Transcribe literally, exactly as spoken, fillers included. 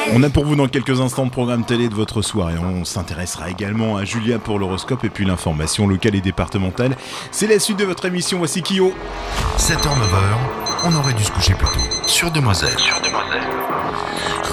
On a pour vous dans quelques instants le programme télé de votre soirée. On s'intéressera également à Julia pour l'horoscope et puis l'information locale et départementale. C'est la suite de votre émission, voici Kyo. sept heures neuf heures, on aurait dû se coucher plus tôt. Sur Demoiselle. Sur Demoiselle.